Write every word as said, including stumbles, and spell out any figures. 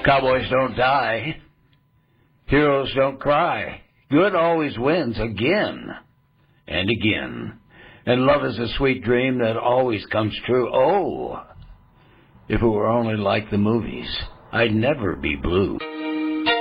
Cowboys don't die. Heroes don't cry. Good always wins again and again. And love is a sweet dream that always comes true. Oh, if it were only like the movies, I'd never be blue.